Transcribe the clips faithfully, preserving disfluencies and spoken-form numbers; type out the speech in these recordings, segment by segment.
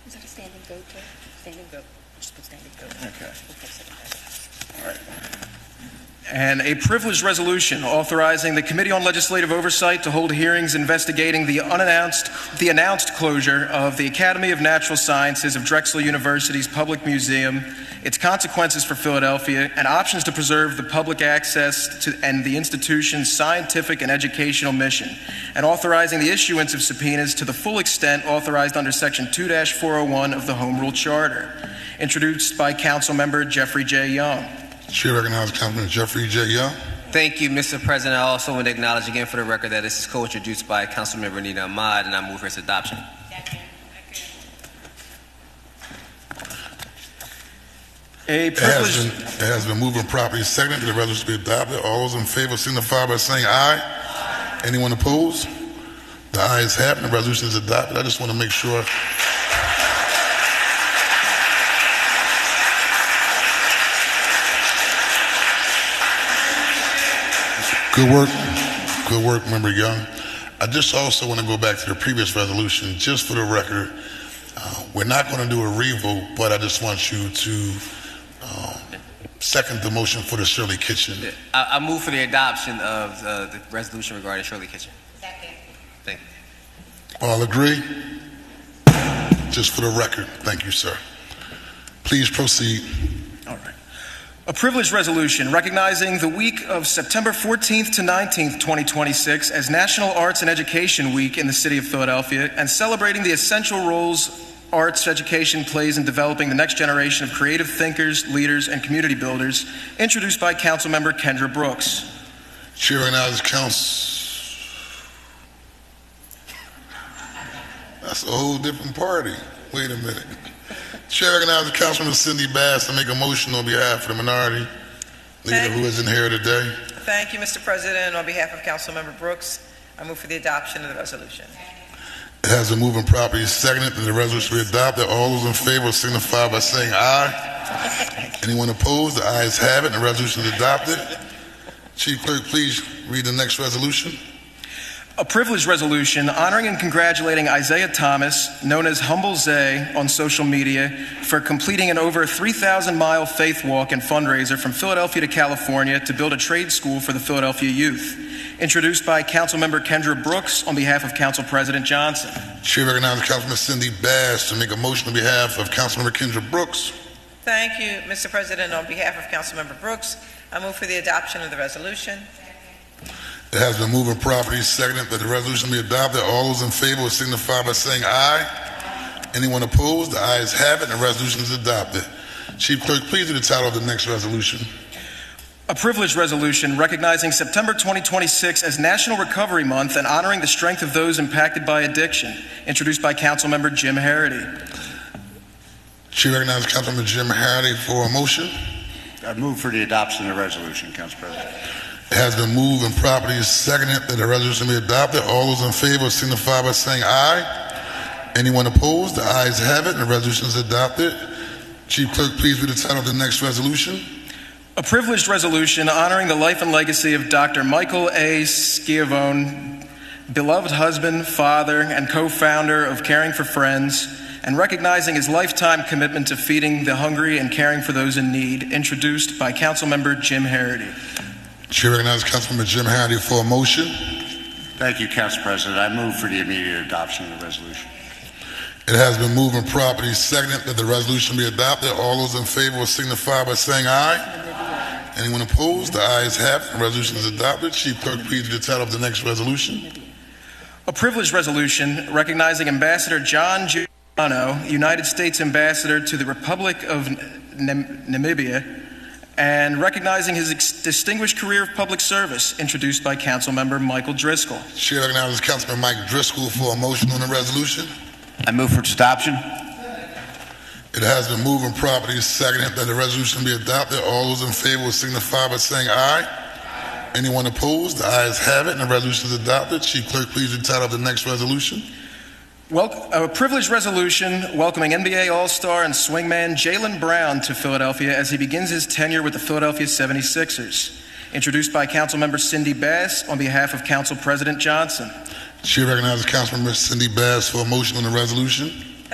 Is that a standing vote? Too? Standing vote. Just put standing vote. Okay. We'll fix it. All right. And a privileged resolution authorizing the Committee on Legislative Oversight to hold hearings investigating the unannounced, the announced closure of the Academy of Natural Sciences of Drexel University's Public Museum, its consequences for Philadelphia, and options to preserve the public access to and the institution's scientific and educational mission, and authorizing the issuance of subpoenas to the full extent authorized under Section two dash four oh one of the Home Rule Charter. Introduced by Councilmember Jeffrey J. Young. Chair recognizes Councilman Jeffrey J. Young. Thank you, Mister President. I also want to acknowledge again for the record that this is co-introduced by Councilmember Nina Ahmad, and I move for its adoption. A It has, privilege. been, it has been moved and properly seconded that the resolution be adopted. All those in favor signify by saying aye. Aye. Anyone opposed? The ayes have it. The resolution is adopted. I just want to make sure. Good work. Good work, Member Young. I just also want to go back to the previous resolution, just for the record. Uh, we're not going to do a revote, but I just want you to um, second the motion for the Shirley Kitchen. I, I move for the adoption of uh, the resolution regarding Shirley Kitchen. Second. Thank you. All agree? Just for the record. Thank you, sir. Please proceed. All right. A privileged resolution recognizing the week of September fourteenth to nineteenth, twenty twenty-six as National Arts and Education Week in the city of Philadelphia, and celebrating the essential roles arts education plays in developing the next generation of creative thinkers, leaders, and community builders, introduced by Councilmember Kendra Brooks. Chair recognizes Council. That's a whole different party. Wait a minute. Chair recognizes Councilman Cindy Bass to make a motion on behalf of the minority leader who isn't here today. Thank you, Mister President. On behalf of Councilmember Brooks, I move for the adoption of the resolution. It has been moved and properly seconded that the resolution be adopted. All those in favor signify by saying aye. Anyone opposed? The ayes have it, and the resolution is adopted. Chief Clerk, please read the next resolution. A privileged resolution honoring and congratulating Isaiah Thomas, known as Humble Zay on social media, for completing an over three thousand mile faith walk and fundraiser from Philadelphia to California to build a trade school for the Philadelphia youth. Introduced by Councilmember Kendra Brooks on behalf of Council President Johnson. Chair recognizes Councilman Cindy Bass to make a motion on behalf of Councilmember Kendra Brooks. Thank you, Mister President. On behalf of Councilmember Brooks, I move for the adoption of the resolution. It has been moved and properly seconded that the resolution be adopted. All those in favor will signify by saying aye. Anyone opposed? The ayes have it, and the resolution is adopted. Chief Clerk, please do the title of the next resolution. A privileged resolution recognizing September twenty twenty-six as National Recovery Month and honoring the strength of those impacted by addiction, introduced by Councilmember Jim Harity. Chair recognizes Councilmember Jim Harity for a motion. I move for the adoption of the resolution, Council President. It has been moved and properly seconded that the resolution be adopted. All those in favor signify by saying aye. Anyone opposed? The ayes have it, and the resolution is adopted. Chief Clerk, please read the title of the next resolution. A privileged resolution honoring the life and legacy of Doctor Michael A. Schiavone, beloved husband, father, and co-founder of Caring for Friends, and recognizing his lifetime commitment to feeding the hungry and caring for those in need, introduced by Councilmember Jim Harity. Chair recognizes Councilmember Jim Harity for a motion. Thank you, Council President. I move for the immediate adoption of the resolution. It has been moved and properly seconded that the resolution be adopted. All those in favor will signify by saying aye. Anyone opposed? The ayes have it. The resolution is adopted. Chief Clerk, please read the title of the next resolution. A privileged resolution recognizing Ambassador John Giuliano, United States Ambassador to the Republic of Nam- Namibia, and recognizing his ex- distinguished career of public service, introduced by Councilmember Michael Driscoll. Chair recognizes Councilman Mike Driscoll for a motion on the resolution. I move for its adoption. It has been moved and properly seconded that the resolution be adopted. All those in favor will signify by saying aye. Anyone opposed? The ayes have it, and the resolution is adopted. Chief Clerk, please read the title of the next resolution. Wel- a privileged resolution welcoming N B A All-Star and swingman Jaylen Brown to Philadelphia as he begins his tenure with the Philadelphia seventy-sixers. Introduced by Councilmember Cindy Bass on behalf of Council President Johnson. Chair recognizes Councilmember Cindy Bass for a motion on the resolution.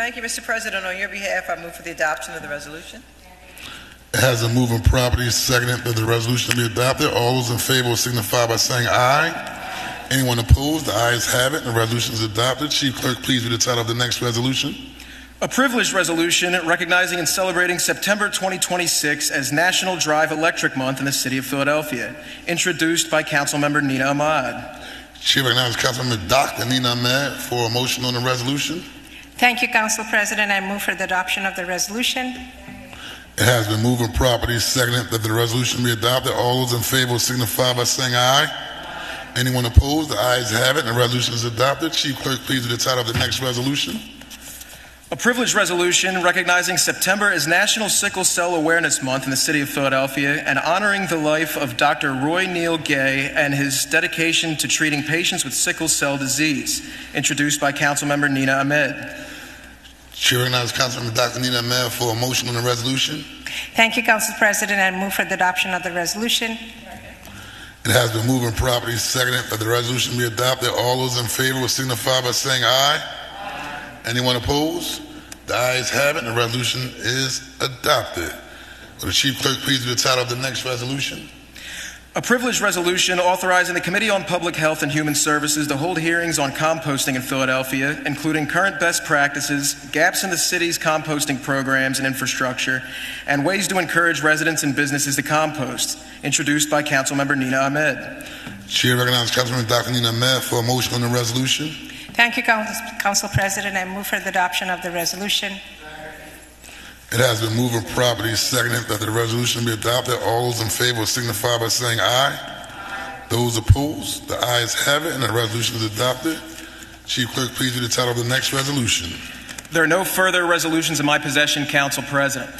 Thank you, Mister President. On your behalf, I move for the adoption of the resolution. It has been moved and properly seconded that the resolution be adopted. All those in favor will signify by saying aye. Anyone opposed? The ayes have it, and the resolution is adopted. Chief Clerk, please read the title of the next resolution. A privileged resolution recognizing and celebrating September twenty twenty-six as National Drive Electric Month in the City of Philadelphia, introduced by Councilmember Nina Ahmad. Chair recognizes Councilmember Doctor Nina Ahmad for a motion on the resolution. Thank you, Council President. I move for the adoption of the resolution. It has been moved and properly seconded that the resolution be adopted. All those in favor will signify by saying aye. Anyone opposed? The ayes have it, and the resolution is adopted. Chief Clerk, please read the title of the next resolution. A privileged resolution recognizing September as National Sickle Cell Awareness Month in the City of Philadelphia and honoring the life of Doctor Roy Neal Gay and his dedication to treating patients with sickle cell disease, introduced by Councilmember Nina Ahmed. Chair recognizes Councilmember Doctor Nina Ahmed for a motion on the resolution. Thank you, Council President. I move for the adoption of the resolution. It has been moved and properly seconded that the resolution be adopted. All those in favor will signify by saying aye. Anyone opposed? The ayes have it, and the resolution is adopted. Will the Chief Clerk please read the title of the next resolution? A privileged resolution authorizing the Committee on Public Health and Human Services to hold hearings on composting in Philadelphia, including current best practices, gaps in the city's composting programs and infrastructure, and ways to encourage residents and businesses to compost, introduced by Councilmember Nina Ahmed. Chair recognizes Councilmember Doctor Nina Ahmed for a motion on the resolution. Thank you, Council President. I move for the adoption of the resolution. It has been moved and properly seconded that the resolution be adopted. All those in favor will signify by saying aye. Those opposed, the ayes have it, and the resolution is adopted. Chief Clerk, please read the title of the next resolution. There are no further resolutions in my possession, Council President.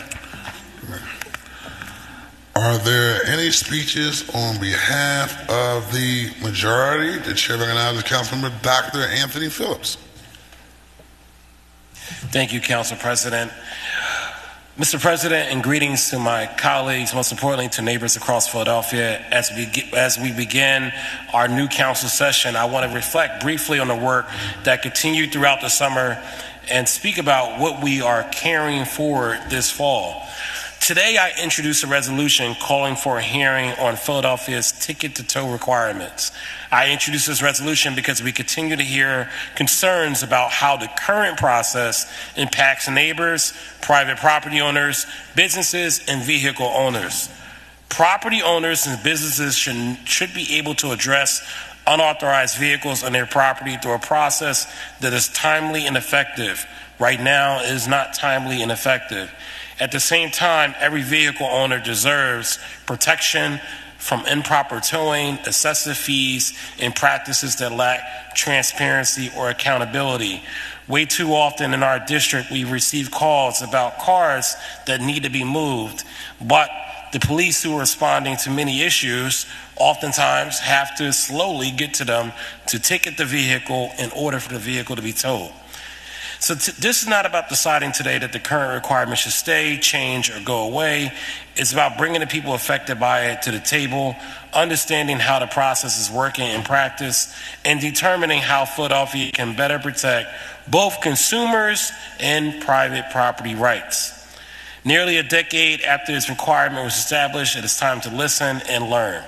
Are there any speeches on behalf of the majority? The chair recognizes Councilmember Doctor Anthony Phillips. Thank you, Council President. Mister President, and greetings to my colleagues, most importantly to neighbors across Philadelphia. As we, as we begin our new council session, I want to reflect briefly on the work that continued throughout the summer and speak about what we are carrying forward this fall. Today, I introduce a resolution calling for a hearing on Philadelphia's ticket-to-tow requirements. I introduce this resolution because we continue to hear concerns about how the current process impacts neighbors, private property owners, businesses, and vehicle owners. Property owners and businesses should, should be able to address unauthorized vehicles on their property through a process that is timely and effective. Right now, it is not timely and effective. At the same time, every vehicle owner deserves protection from improper towing, excessive fees, and practices that lack transparency or accountability. Way too often in our district, we receive calls about cars that need to be moved, but the police who are responding to many issues oftentimes have to slowly get to them to ticket the vehicle in order for the vehicle to be towed. So t- this is not about deciding today that the current requirements should stay, change, or go away. It's about bringing the people affected by it to the table, understanding how the process is working in practice, and determining how Philadelphia can better protect both consumers and private property rights. Nearly a decade after this requirement was established, it is time to listen and learn.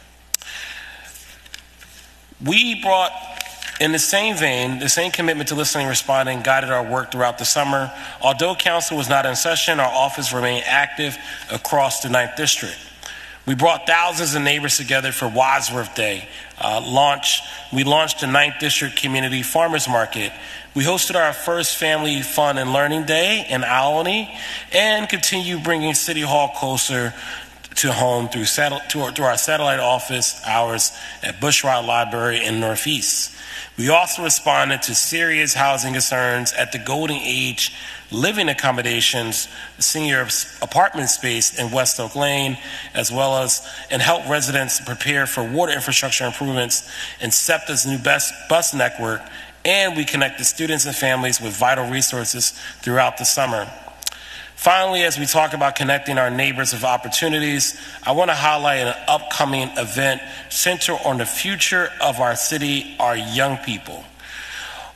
We brought In the same vein, the same commitment to listening and responding guided our work throughout the summer. Although council was not in session, our office remained active across the ninth District. We brought thousands of neighbors together for Wadsworth Day. Uh, launch, we launched the ninth District Community Farmers Market. We hosted our first Family Fun and Learning Day in Albany and continue bringing City Hall closer to home through, satel- to our, through our satellite office hours at Bushrod Library in Northeast. We also responded to serious housing concerns at the Golden Age Living Accommodations senior apartment space in West Oak Lane, as well as and help residents prepare for water infrastructure improvements in SEPTA's new bus, bus network, and we connected students and families with vital resources throughout the summer. Finally, as we talk about connecting our neighbors with opportunities, I want to highlight an upcoming event centered on the future of our city, our young people.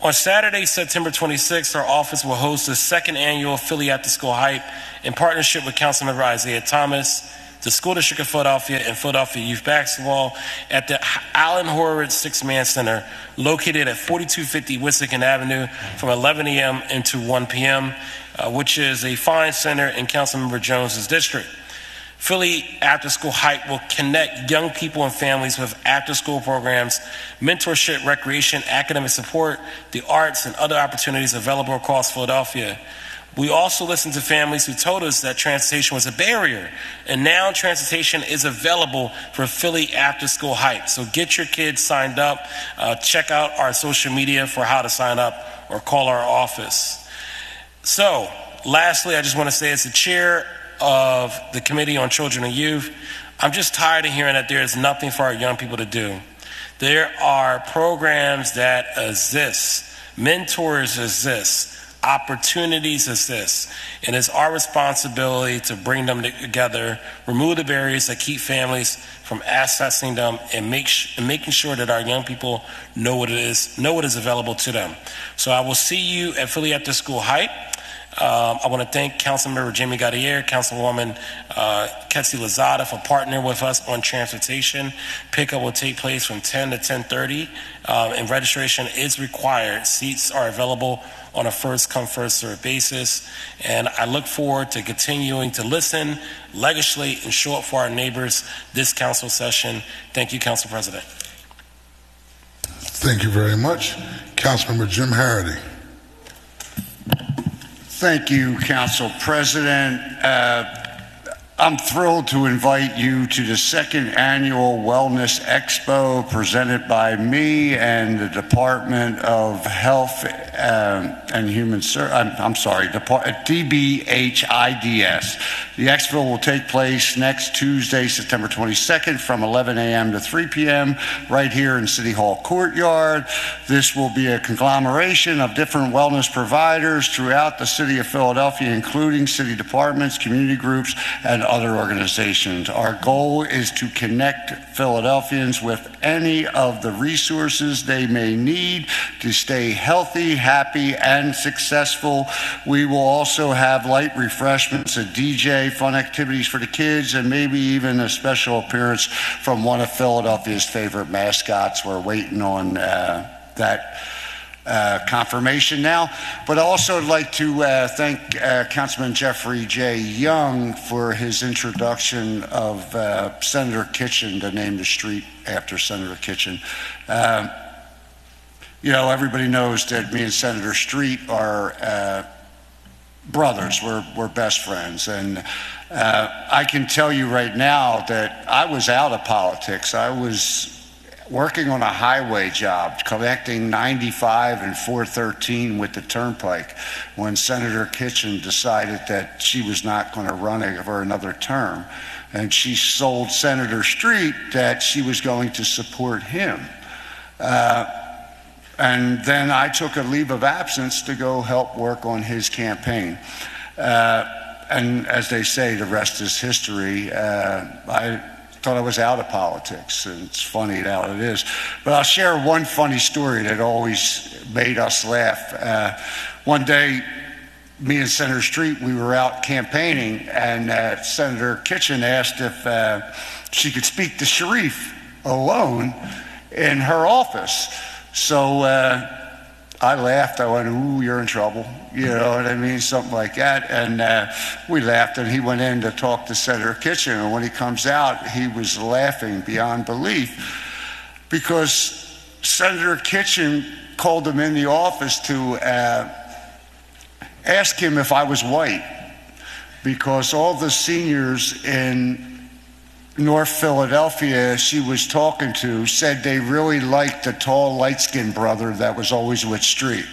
On Saturday, September twenty-sixth, our office will host the second annual Philly After School Hype in partnership with Councilmember Isaiah Thomas, the School District of Philadelphia, and Philadelphia Youth Basketball at the Allen Horowitz Six-Man Center, located at forty-two fifty Wissahickon Avenue from eleven a m into one p m, uh, which is a fine center in Councilmember Jones's district. Philly After School Hype will connect young people and families with after-school programs, mentorship, recreation, academic support, the arts, and other opportunities available across Philadelphia. We also listened to families who told us that transportation was a barrier, and now transportation is available for Philly After School Hype. So get your kids signed up, uh, check out our social media for how to sign up, or call our office. So, lastly, I just want to say, as the chair of the Committee on Children and Youth, I'm just tired of hearing that there is nothing for our young people to do. There are programs that exist, mentors exist, opportunities exist, and it's our responsibility to bring them together, remove the barriers that keep families from accessing them, and make sh- and making sure that our young people know what it is, know what is available to them. So I will see you at Philly After School Hype. Um, I want to thank Councilmember Jamie Gaudier, Councilwoman uh, Ketsi Lozada for partnering with us on transportation. Pickup will take place from ten to ten thirty, um, and registration is required. Seats are available on a first-come, first-served basis. And I look forward to continuing to listen, legislate, and show up for our neighbors this council session. Thank you, Council President. Thank you very much. Councilmember Jim Harity. Thank you, Council President. Uh, I'm thrilled to invite you to the second annual Wellness Expo presented by me and the Department of Health um, and Human Services. I'm, I'm sorry, Depart- D B H I D S. The expo will take place next Tuesday, September twenty-second from eleven a m to three p m right here in City Hall courtyard. This will be a conglomeration of different wellness providers throughout the city of Philadelphia, including city departments, community groups, and other organizations. Our goal is to connect Philadelphians with any of the resources they may need to stay healthy, happy, and successful. We will also have light refreshments, a D J, fun activities for the kids, and maybe even a special appearance from one of Philadelphia's favorite mascots. We're waiting on uh, that Uh, confirmation now. But I also would like to uh, thank uh, Councilman Jeffrey J. Young for his introduction of uh, Senator Kitchen to name the street after Senator Kitchen. Uh, you know, everybody knows that me and Senator Street are uh, brothers. We're, we're best friends. And uh, I can tell you right now that I was out of politics. I was working on a highway job, connecting ninety-five and four thirteen with the turnpike, when Senator Kitchen decided that she was not going to run for another term. And she sold Senator Street that she was going to support him. Uh, and then I took a leave of absence to go help work on his campaign. Uh, and as they say, the rest is history. Uh, I thought I was out of politics, and it's funny how it is. But I'll share one funny story that always made us laugh. Uh, one day, me and Senator Street, we were out campaigning, and uh, Senator Kitchen asked if uh, she could speak to Sharif alone in her office. So uh, I laughed. I went, ooh, you're in trouble. You know what I mean? Something like that. And uh, we laughed, and he went in to talk to Senator Kitchen. And when he comes out, he was laughing beyond belief, because Senator Kitchen called him in the office to uh, ask him if I was white, because all the seniors in North Philadelphia she was talking to said they really liked the tall, light-skinned brother that was always with Street.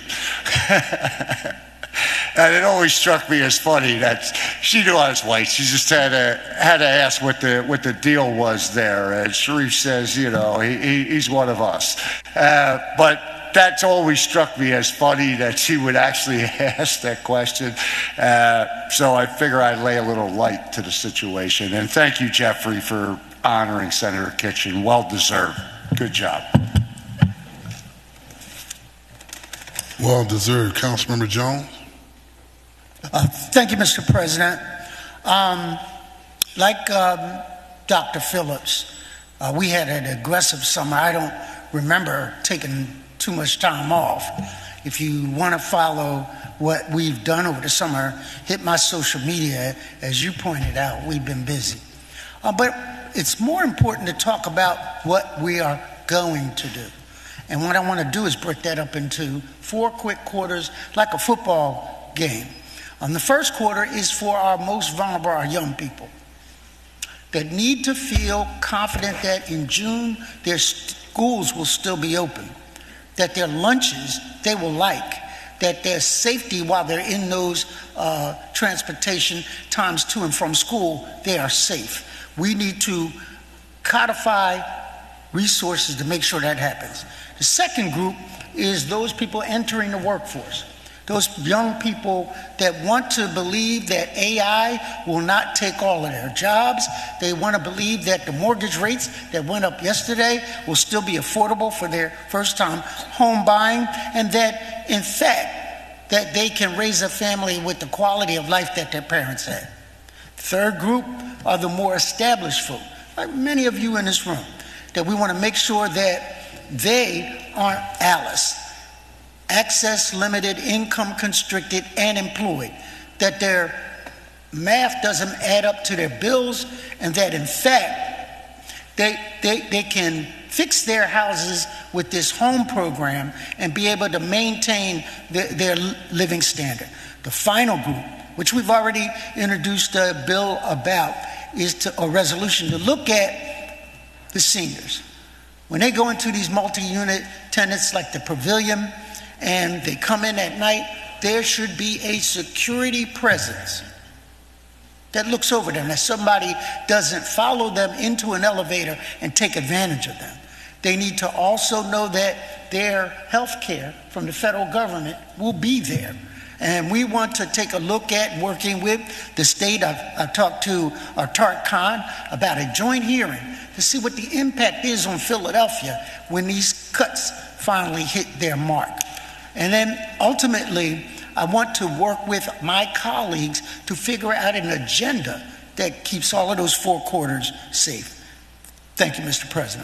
And it always struck me as funny that she knew I was white. She just had to had to ask what the what the deal was there. And Sharif says, you know, he, he, he's one of us. Uh, but that's always struck me as funny that she would actually ask that question. Uh, so I figure I'd lay a little light to the situation. And thank you, Jeffrey, for honoring Senator Kitchen. Well deserved. Good job. Well deserved. Councilmember Jones. Uh, thank you, Mister President. Um, like um, Doctor Phillips, uh, we had an aggressive summer. I don't remember taking too much time off. If you want to follow what we've done over the summer, hit my social media. As you pointed out, we've been busy. Uh, but it's more important to talk about what we are going to do. And what I want to do is break that up into four quick quarters, like a football game. Um, the first quarter is for our most vulnerable, our young people, that need to feel confident that in June their schools will still be open, that their lunches they will like, that their safety while they're in those uh, transportation times to and from school, they are safe. We need to codify resources to make sure that happens. The second group is those people entering the workforce, those young people that want to believe that A I will not take all of their jobs. They want to believe that the mortgage rates that went up yesterday will still be affordable for their first time home buying, and that in fact that they can raise a family with the quality of life that their parents had. The third group are the more established folk, like many of you in this room, that we want to make sure that they aren't Alice, access limited, income constricted, and employed, that their math doesn't add up to their bills, and that in fact they, they, they can fix their houses with this home program and be able to maintain the, their living standard. The final group, which we've already introduced a bill about, is to, a resolution to look at the seniors. When they go into these multi-unit tenants like the Pavilion and they come in at night, there should be a security presence that looks over them, that somebody doesn't follow them into an elevator and take advantage of them. They need to also know that their health care from the federal government will be there. And we want to take a look at working with the state. I've, I've talked to our Tart Khan about a joint hearing to see what the impact is on Philadelphia when these cuts finally hit their mark. And then ultimately, I want to work with my colleagues to figure out an agenda that keeps all of those four quarters safe. Thank you, Mister President.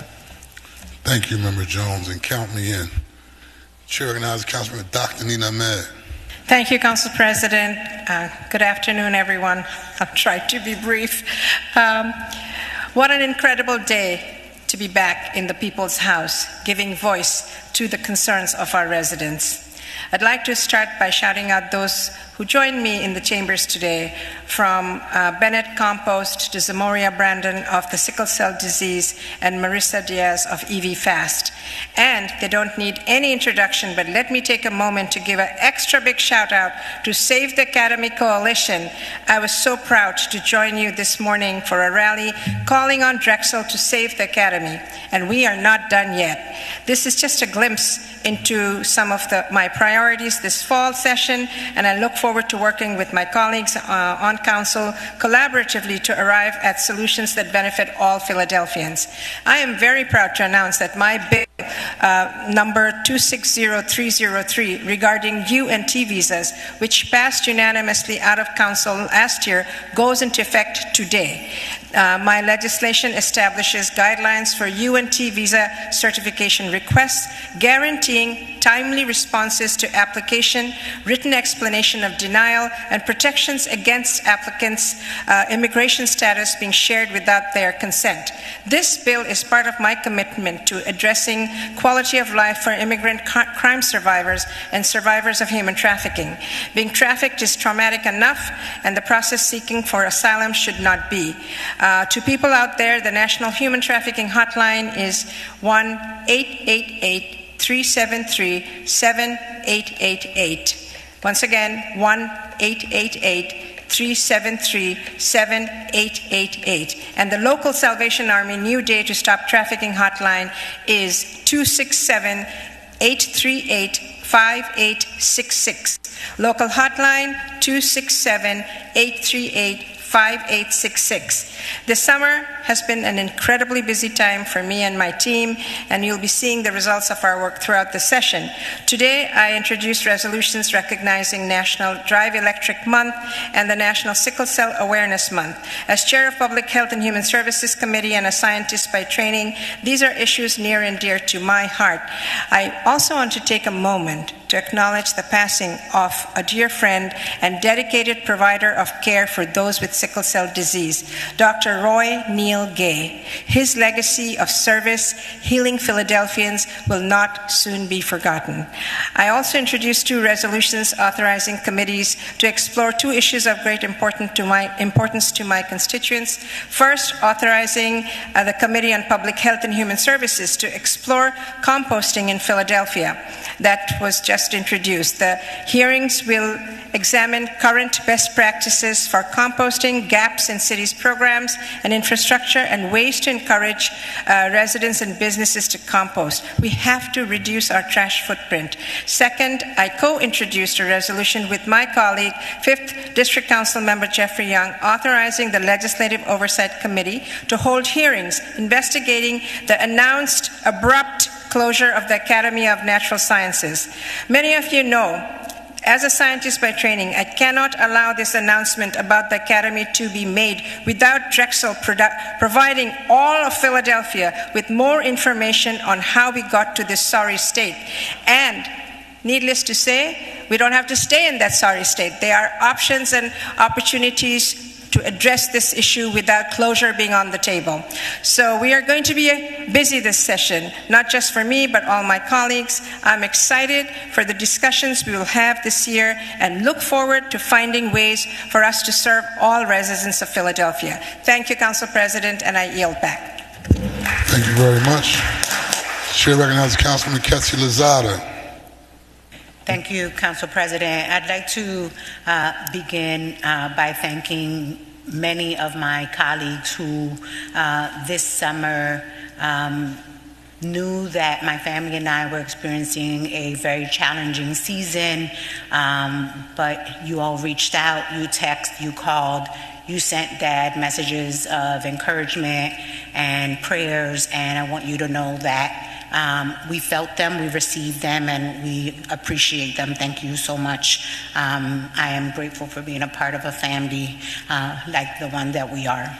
Thank you, Member Jones, and count me in. Chair recognizes Councilman Doctor Nina Ahmed. Thank you, Council President. Uh, good afternoon, everyone. I'll try to be brief. Um, what an incredible day to be back in the People's House, giving voice to the concerns of our residents. I'd like to start by shouting out those who joined me in the chambers today, from uh, Bennett Compost to Zamoria Brandon of the sickle cell disease and Marissa Diaz of E V Fast. And they don't need any introduction, but let me take a moment to give an extra big shout out to Save the Academy Coalition. I was so proud to join you this morning for a rally calling on Drexel to save the Academy, and we are not done yet. This is just a glimpse into some of the, my priorities this fall session, and I look forward to working with my colleagues uh, on council collaboratively to arrive at solutions that benefit all Philadelphians. I am very proud to announce that my bill uh, number two six zero three zero three regarding U and T visas, which passed unanimously out of council last year, goes into effect today. Uh, my legislation establishes guidelines for U and T visa certification requests, guaranteeing timely responses to application, written explanation of denial, and protections against applicants' uh, immigration status being shared without their consent. This bill is part of my commitment to addressing quality of life for immigrant crime survivors and survivors of human trafficking. Being trafficked is traumatic enough, and the process seeking for asylum should not be. Uh, to people out there, the National Human Trafficking Hotline is one eight eight eight, three seven three, seven eight eight eight. Once again, one eight eight eight, three seven three, seven eight eight eight. And the local Salvation Army New Day to Stop Trafficking hotline is two six seven, eight three eight, five eight six six. Local hotline two six seven, eight three eight, five eight six six. This summer has been an incredibly busy time for me and my team, and you'll be seeing the results of our work throughout the session. Today, I introduced resolutions recognizing National Drive Electric Month and the National Sickle Cell Awareness Month. As Chair of Public Health and Human Services Committee and a scientist by training, these are issues near and dear to my heart. I also want to take a moment to acknowledge the passing of a dear friend and dedicated provider of care for those with sickle cell disease, Doctor Roy Neal Gay. His legacy of service, healing Philadelphians, will not soon be forgotten. I also introduced two resolutions authorizing committees to explore two issues of great importance to my, importance to my constituents. First, authorizing uh, the Committee on Public Health and Human Services to explore composting in Philadelphia. That was just introduced. The hearings will examine current best practices for composting, gaps in cities' programs and infrastructure, and ways to encourage uh, residents and businesses to compost. We have to reduce our trash footprint. Second, I co-introduced a resolution with my colleague, fifth District Council Member Jeffrey Young, authorizing the Legislative Oversight Committee to hold hearings investigating the announced abrupt closure of the Academy of Natural Sciences. Many of you know, as a scientist by training, I cannot allow this announcement about the Academy to be made without Drexel produ- providing all of Philadelphia with more information on how we got to this sorry state. And needless to say, we don't have to stay in that sorry state. There are options and opportunities to address this issue without closure being on the table. So we are going to be busy this session, not just for me, but all my colleagues. I'm excited for the discussions we will have this year and look forward to finding ways for us to serve all residents of Philadelphia. Thank you, Council President, and I yield back. Thank you very much. Chair recognizes Councilman Ketsi Lozada. Thank you, Council President. I'd like to uh, begin uh, by thanking many of my colleagues who uh, this summer um, knew that my family and I were experiencing a very challenging season, um, but you all reached out, you texted, you called, you sent Dad messages of encouragement and prayers, and I want you to know that Um, we felt them, we received them, and we appreciate them. Thank you so much. Um, I am grateful for being a part of a family uh, like the one that we are.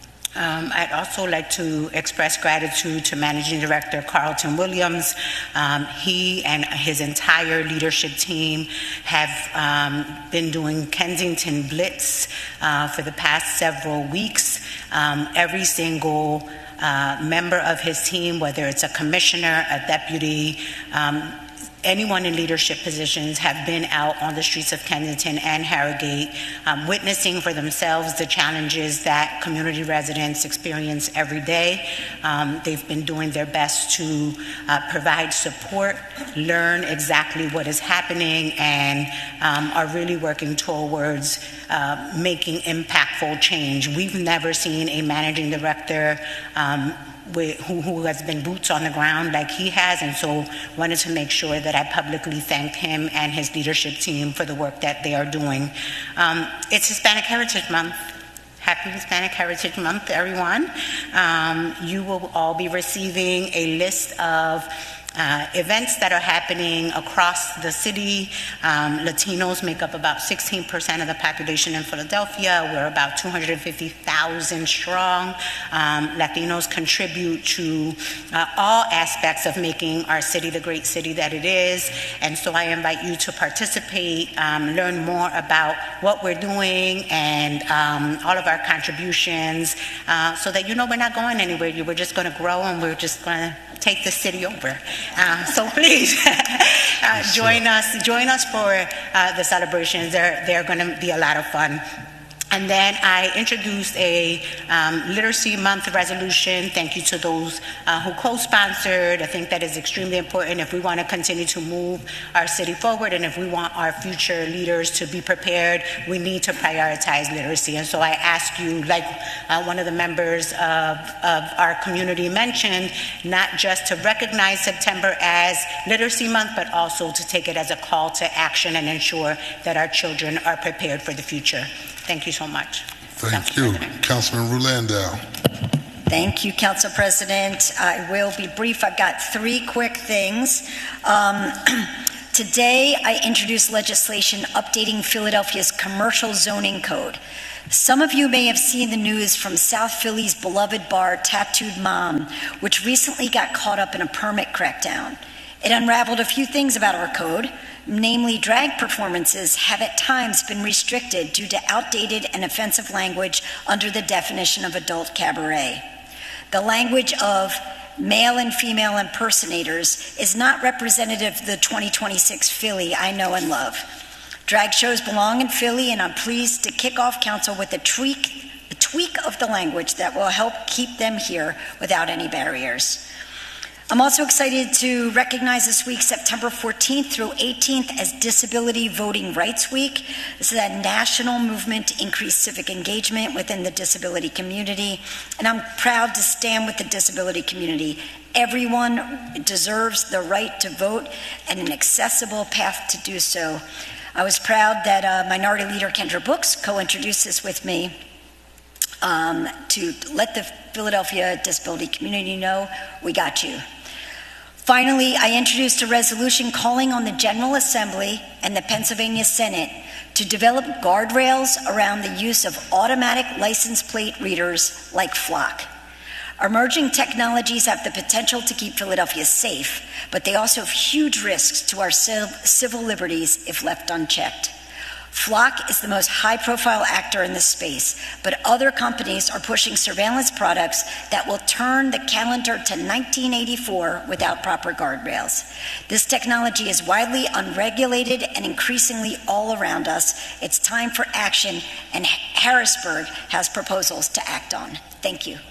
Um, I'd also like to express gratitude to Managing Director Carlton Williams. Um, he and his entire leadership team have um, been doing Kensington Blitz uh, for the past several weeks. Um, every single Uh, member of his team, whether it's a commissioner, a deputy, um, anyone in leadership positions, have been out on the streets of Kensington and Harrogate, um, witnessing for themselves the challenges that community residents experience every day. Um, they've been doing their best to uh, provide support, learn exactly what is happening, and um, are really working towards uh, making impactful change. We've never seen a managing director um, With, who, who has been boots on the ground like he has, and so wanted to make sure that I publicly thanked him and his leadership team for the work that they are doing. Um, it's Hispanic Heritage Month. Happy Hispanic Heritage Month, everyone. Um, you will all be receiving a list of Uh, events that are happening across the city. Um, Latinos make up about sixteen percent of the population in Philadelphia. We're about two hundred fifty thousand strong. Um, Latinos contribute to uh, all aspects of making our city the great city that it is. And so I invite you to participate, um, learn more about what we're doing and um, all of our contributions uh, so that you know we're not going anywhere. We're just going to grow and we're just going to take the city over. Uh, so please uh, join us. Join us for uh, the celebrations. They're they're going to be a lot of fun. And then I introduced a um, Literacy Month resolution. Thank you to those uh, who co-sponsored. I think that is extremely important if we want to continue to move our city forward and if we want our future leaders to be prepared, we need to prioritize literacy. And so I ask you, like uh, one of the members of, of our community mentioned, not just to recognize September as Literacy Month, but also to take it as a call to action and ensure that our children are prepared for the future. Thank you so much. Thank you. Councilman Rulandau. Thank you, Council President. I will be brief. I've got three quick things. Um, today, I introduced legislation updating Philadelphia's commercial zoning code. Some of you may have seen the news from South Philly's beloved bar, Tattooed Mom, which recently got caught up in a permit crackdown. It unraveled a few things about our code, namely drag performances have at times been restricted due to outdated and offensive language under the definition of adult cabaret. The language of male and female impersonators is not representative of the twenty twenty-six Philly I know and love. Drag shows belong in Philly, and I'm pleased to kick off council with a tweak, a tweak of the language that will help keep them here without any barriers. I'm also excited to recognize this week, September fourteenth through eighteenth, as Disability Voting Rights Week. This is a national movement to increase civic engagement within the disability community, and I'm proud to stand with the disability community. Everyone deserves the right to vote and an accessible path to do so. I was proud that uh, Minority Leader Kendra Brooks co-introduced this with me um, to let the Philadelphia disability community know we got you. Finally, I introduced a resolution calling on the General Assembly and the Pennsylvania Senate to develop guardrails around the use of automatic license plate readers like Flock. Emerging technologies have the potential to keep Philadelphia safe, but they also have huge risks to our civil liberties if left unchecked. Flock is the most high-profile actor in this space, but other companies are pushing surveillance products that will turn the calendar to nineteen eighty-four without proper guardrails. This technology is widely unregulated and increasingly all around us. It's time for action, and Harrisburg has proposals to act on. Thank you.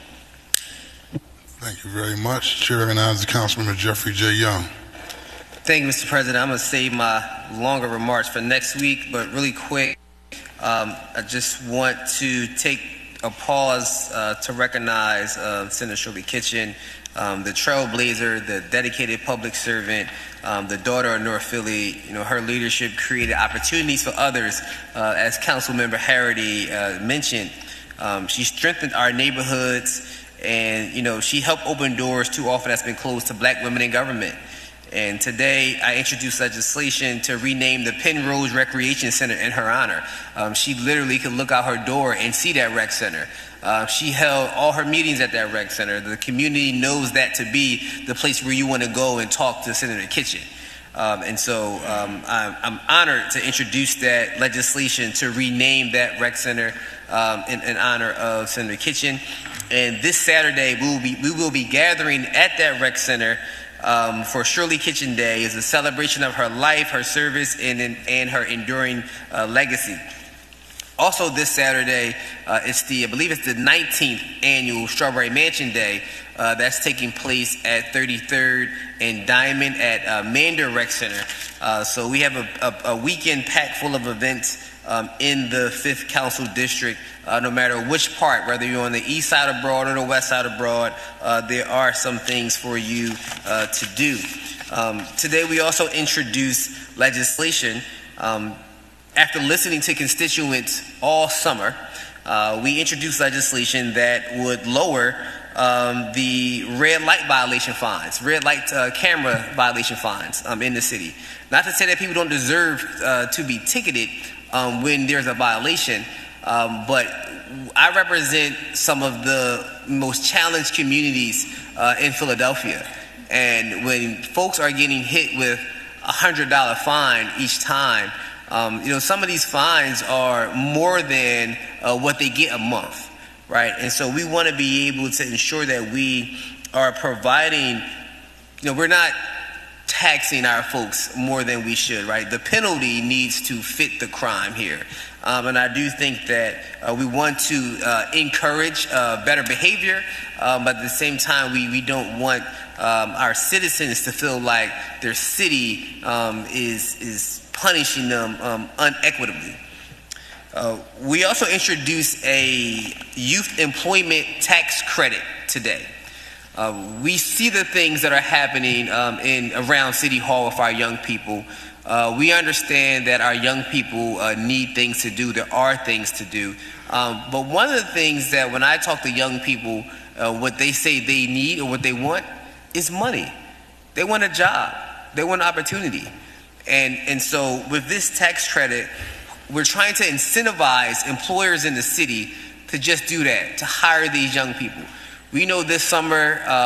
Thank you very much. Chair recognizes Councilmember Jeffrey J. Young. Thank you, Mister President. I'm going to save my longer remarks for next week, but really quick, um, I just want to take a pause uh, to recognize uh, Senator Shirley Kitchen, um, the trailblazer, the dedicated public servant, um, the daughter of North Philly. You know, her leadership created opportunities for others, uh, as Councilmember Harity uh, mentioned. Um, she strengthened our neighborhoods, and you know, she helped open doors too often that's been closed to black women in government. And today, I introduced legislation to rename the Penrose Recreation Center in her honor. Um, she literally could look out her door and see that rec center. Uh, she held all her meetings at that rec center. The community knows that to be the place where you want to go and talk to Senator Kitchen. Um, and so um, I'm, I'm honored to introduce that legislation to rename that rec center um, in, in honor of Senator Kitchen. And this Saturday, we will be, we will be gathering at that rec center Um, for Shirley Kitchen Day is a celebration of her life, her service, and, and her enduring uh, legacy. Also this Saturday, uh, it's the, I believe it's the nineteenth annual Strawberry Mansion Day uh, that's taking place at thirty-third and Diamond at uh, Mander Rec Center. Uh, so we have a, a, a weekend packed full of events um, in the fifth Council District. Uh, no matter which part, whether you're on the east side of Broad or the west side of Broad, uh, there are some things for you uh, to do. Um, today we also introduced legislation. Um, after listening to constituents all summer, uh, we introduced legislation that would lower um, the red light violation fines, red light uh, camera violation fines um, in the city. Not to say that people don't deserve uh, to be ticketed um, when there's a violation, Um, but I represent some of the most challenged communities uh, in Philadelphia. And when folks are getting hit with a one hundred dollar fine each time, um, you know, some of these fines are more than uh, what they get a month, right? And so we want to be able to ensure that we are providing, you know, we're not taxing our folks more than we should, right? The penalty needs to fit the crime here. Um, and I do think that uh, we want to uh, encourage uh, better behavior, um, but at the same time, we, we don't want um, our citizens to feel like their city um, is, is punishing them um, unequitably. Uh, we also introduced a youth employment tax credit today. Uh, we see the things that are happening um, in around City Hall with our young people. Uh, we understand that our young people uh, need things to do. There are things to do. Um, but one of the things that when I talk to young people, uh, what they say they need or what they want is money. They want a job. They want an opportunity. And, and so with this tax credit, we're trying to incentivize employers in the city to just do that, to hire these young people. We know this summer, uh,